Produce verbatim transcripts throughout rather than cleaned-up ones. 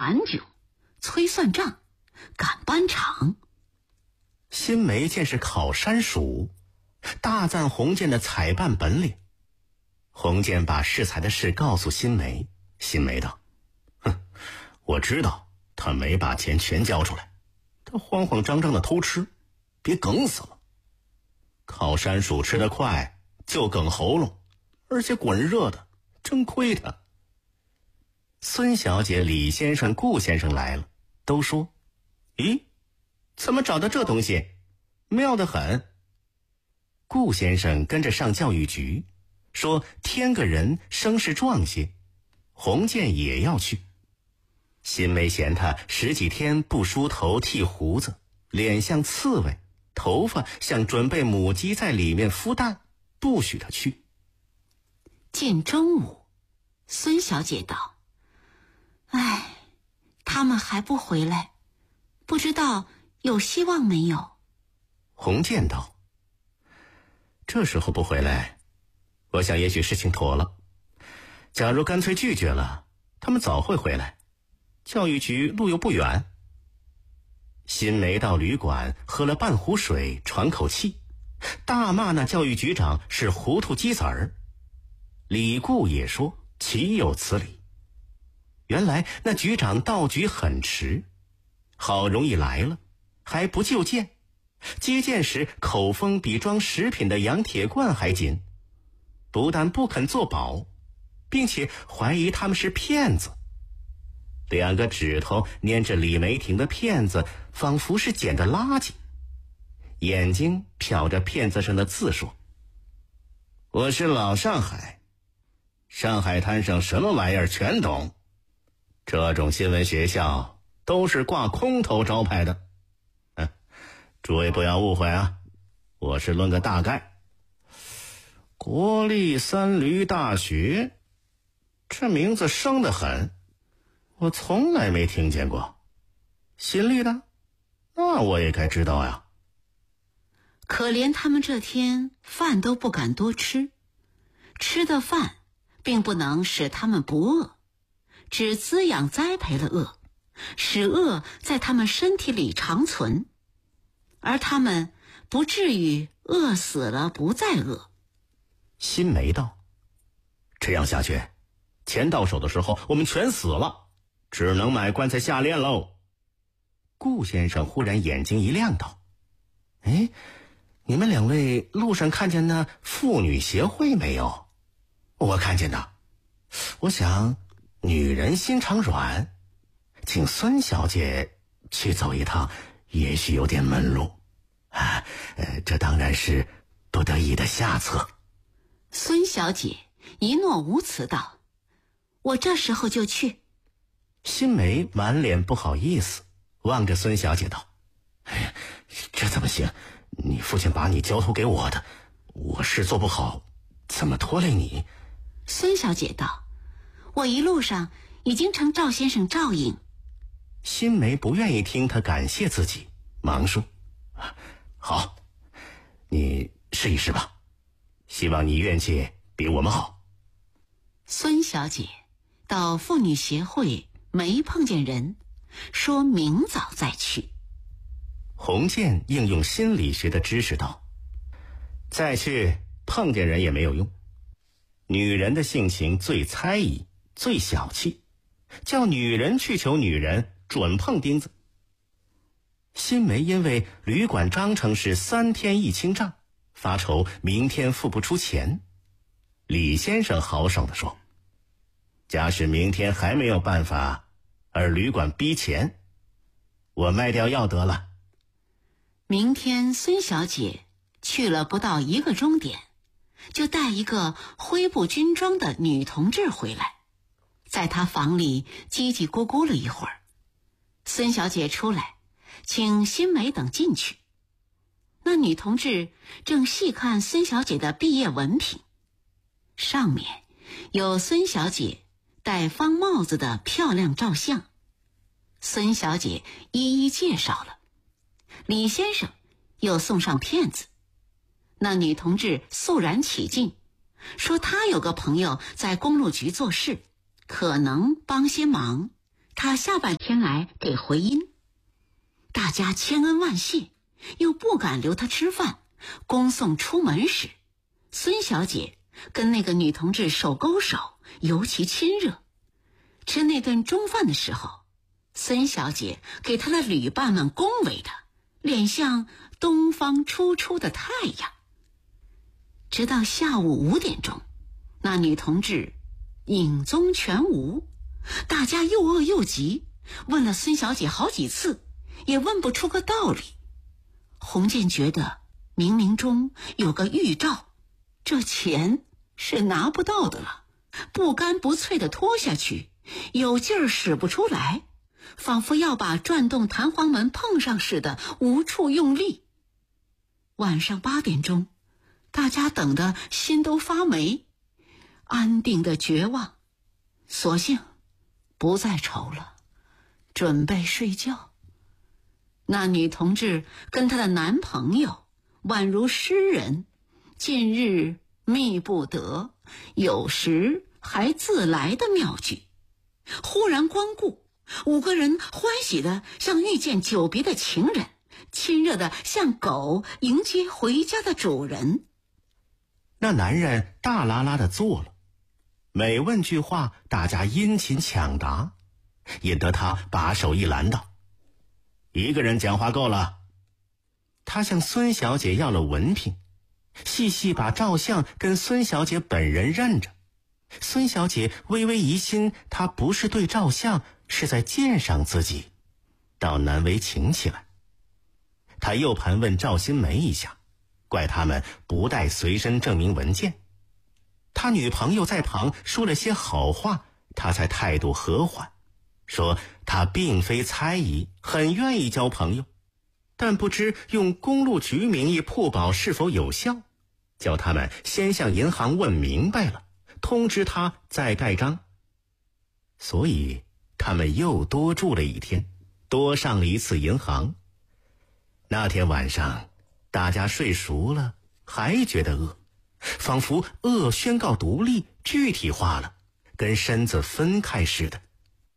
玩酒，催算账，赶班场。 新梅见是考山鼠，大赞洪建的采办本领。洪建把试采的事告诉新梅，新梅道：哼，我知道他没把钱全交出来，他慌慌张张的偷吃，别梗死了。烤山薯吃得快就梗喉咙，而且滚热的，真亏他。孙小姐、李先生、顾先生来了，都说：咦，怎么找到这东西，妙得很。顾先生跟着上教育局，说添个人声势壮些。洪建也要去。新梅嫌他十几天不梳头剃胡子，脸像刺猬，头发像准备母鸡在里面孵蛋，不许他去。 近中午，孙小姐道：唉，他们还不回来，不知道有希望没有。 洪建道：这时候不回来，我想也许事情妥了。假如干脆拒绝了，他们早会回来，教育局路又不远。新梅到旅馆喝了半壶水，喘口气，大骂那教育局长是糊涂鸡子儿。李固也说岂有此理。原来那局长到局很迟，好容易来了，还不就见，接见时口风比装食品的洋铁罐还紧，不但不肯作保，并且怀疑他们是骗子。两个指头粘着李梅婷的片子，仿佛是捡的垃圾，眼睛瞟着片子上的字说：我是老上海，上海滩上什么玩意儿全懂，这种新闻学校都是挂空头招牌的。嗯，诸位不要误会啊，我是论个大概。国立三驴大学，这名字生得很，我从来没听见过。新立的，那我也该知道呀。 可怜他们这天饭都不敢多吃，吃的饭并不能使他们不饿，只滋养栽培了饿，使饿在他们身体里长存，而他们不至于饿死了不再饿。 新梅道：这样下去，钱到手的时候我们全死了，只能买棺材下殓喽。顾先生忽然眼睛一亮道：哎，你们两位路上看见那妇女协会没有？我看见的。我想女人心肠软，请孙小姐去走一趟，也许有点门路啊。呃，这当然是不得已的下策。 孙小姐一诺无辞道：我这时候就去。 新梅满脸不好意思，望着孙小姐道：哎呀，这怎么行？你父亲把你交托给我的，我事做不好，怎么拖累你？ 孙小姐道：我一路上已经承赵先生照应。 新梅不愿意听他感谢自己，忙说：好，你试一试吧，希望你运气比我们好。 孙小姐到妇女协会没碰见人，说明早再去。 洪建应用心理学的知识道：再去碰见人也没有用，女人的性情最猜疑，最小气，叫女人去求女人，准碰钉子。新梅因为旅馆章程是三天一清账，发愁明天付不出钱。李先生豪爽地说：假使明天还没有办法，而旅馆逼钱，我卖掉药得了。 明天孙小姐去了不到一个钟点，就带一个灰布军装的女同志回来，在她房里叽叽咕咕了一会儿。孙小姐出来，请新梅等进去。那女同志正细看孙小姐的毕业文凭，上面有孙小姐戴方帽子的漂亮照相。孙小姐一一介绍了，李先生又送上片子。那女同志肃然起敬，说她有个朋友在公路局做事，可能帮些忙， 他下半天来给回音。大家千恩万谢，又不敢留他吃饭，恭送出门时，孙小姐跟那个女同志手勾手，尤其亲热。吃那顿中饭的时候，孙小姐给她的旅伴们恭维的脸像东方初出的太阳。直到下午五点钟，那女同志影踪全无，大家又饿又急，问了孙小姐好几次，也问不出个道理。洪建觉得冥冥中有个预兆，这钱是拿不到的了，不干不脆地拖下去，有劲儿使不出来，仿佛要把转动弹簧门碰上似的，无处用力。晚上八点钟，大家等得心都发霉，安定的绝望，索性不再愁了，准备睡觉。那女同志跟她的男朋友宛如诗人，近日觅不得，有时还自来的妙句。忽然光顾，五个人欢喜的像遇见久别的情人，亲热的像狗迎接回家的主人。 那男人大拉拉的坐了，每问句话，大家殷勤抢答，引得他把手一拦道：“一个人讲话够了。”他向孙小姐要了文凭，细细把照相跟孙小姐本人认着。孙小姐微微疑心，他不是对照相，是在鉴赏自己，倒难为情起来。他又盘问赵新梅一下，怪他们不带随身证明文件。他女朋友在旁说了些好话，他才态度和缓，说他并非猜疑，很愿意交朋友，但不知用公路局名义铺保是否有效，叫他们先向银行问明白了，通知他再盖章。所以他们又多住了一天，多上了一次银行。那天晚上大家睡熟了，还觉得饿，仿佛饿宣告独立，具体化了，跟身子分开似的。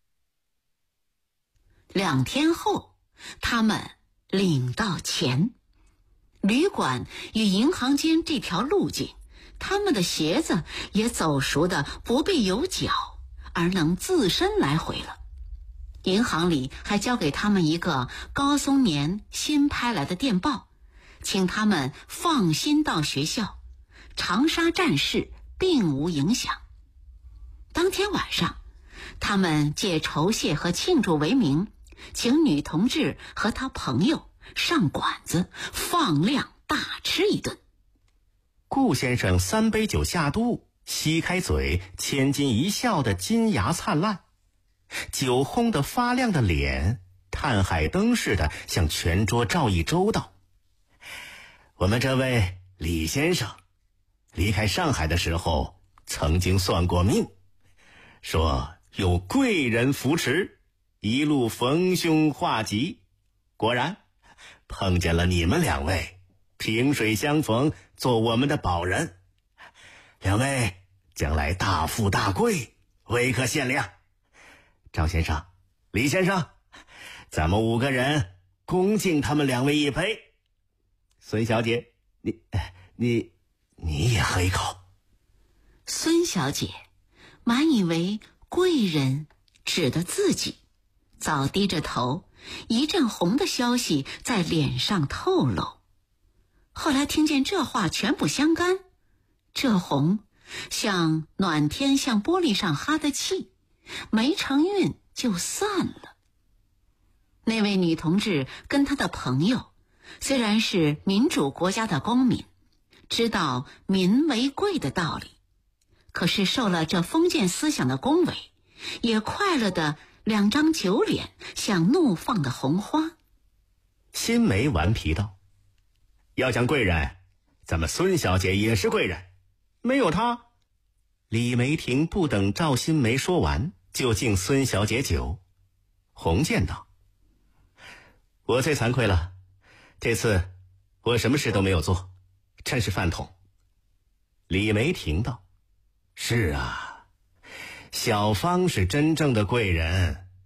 两天后，他们领到钱。旅馆与银行间这条路径，他们的鞋子也走熟的不必有脚，而能自身来回了。银行里还交给他们一个高松年新拍来的电报，请他们放心到学校，长沙战事并无影响。当天晚上，他们借酬谢和庆祝为名，请女同志和她朋友上馆子放量大吃一顿。 顾先生三杯酒下肚，吸开嘴，千金一笑的金牙灿烂，酒烘得发亮的脸，探海灯似的向全桌照一周道：“我们这位李先生，离开上海的时候，曾经算过命，说有贵人扶持，一路逢凶化吉。果然，碰见了你们两位，萍水相逢，做我们的保人。两位将来大富大贵，未可限量。赵先生，李先生，咱们五个人恭敬他们两位一杯。孙小姐，你你你也喝一口。” 孙小姐满以为贵人指的自己，早低着头，一阵红的消息在脸上透露。后来听见这话全不相干，这红像暖天向玻璃上哈的气，没成韵就散了。那位女同志跟她的朋友虽然是民主国家的公民，知道民为贵的道理，可是受了这封建思想的恭维，也快乐的两张酒脸像怒放的红花。 新梅顽皮道：“要讲贵人，咱们孙小姐也是贵人，没有她。”李梅婷不等赵新梅说完，就敬孙小姐酒。洪建道：“我最惭愧了，这次我什么事都没有做，真是饭桶。”李梅婷道：“是啊，小芳是真正的贵人，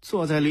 坐在里